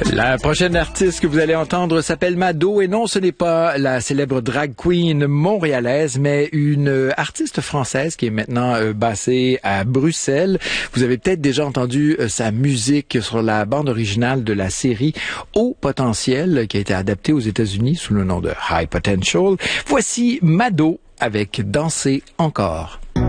La prochaine artiste que vous allez entendre s'appelle Mado et non, ce n'est pas la célèbre drag queen montréalaise, mais une artiste française qui est maintenant basée à Bruxelles. Vous avez peut-être déjà entendu sa musique sur la bande originale de la série Haut Potentiel qui a été adaptée aux États-Unis sous le nom de High Potential. Voici Mado avec Danser encore.